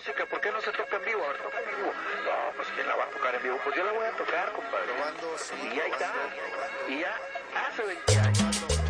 música, ¿por qué no se toca en vivo? A ver, toca en vivo. No, pues ¿quién la va a tocar en vivo? Pues yo la voy a tocar, compadre. Probando, sí, Y ahí está. probando. Y ya hace 20 años.